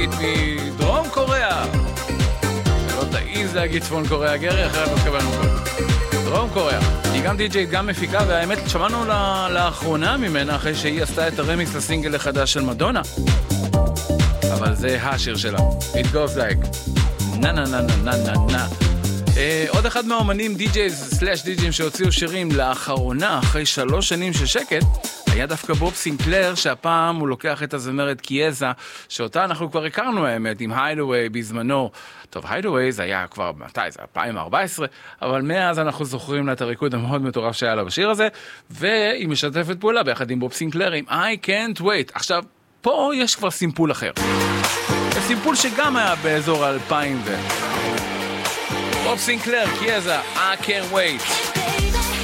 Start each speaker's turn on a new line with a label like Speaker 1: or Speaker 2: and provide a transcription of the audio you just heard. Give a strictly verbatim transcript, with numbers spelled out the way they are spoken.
Speaker 1: מדרום קוריאה. לא תעיז להגיד צפון קוריאה, גרי, אחרת לא תקבלנו פה. דרום קוריאה. היא גם די-ג'יית, גם מפיקה, והאמת שמענו לה, לאחרונה ממנה אחרי שהיא עשתה את הרמיקס לסינגל החדש של מדונה. אבל זה השיר שלה. It goes like נה נה נה נה נה נה. עוד אחד מהאומנים די-ג'ייז סלאש די-ג'ים שהוציאו שירים לאחרונה אחרי שלוש שנים של שקט היה דווקא בוב סינקלר, שהפעם הוא לוקח את הזמרת קיאזה, שאותה אנחנו כבר הכרנו האמת עם היידווי בזמנו. טוב, היידווי זה היה כבר מתי? זה אלפיים וארבע עשרה, אבל מאז אנחנו זוכרים לה את הריקוד המאוד מטורף שהיה לה בשיר הזה, והיא משתפת פעולה ביחד עם בוב סינקלר עם I Can't Wait. עכשיו, פה יש כבר סימפול אחר. סימפול שגם היה באזור אלפיים ו... בוב סינקלר, קיאזה, I Can't Wait.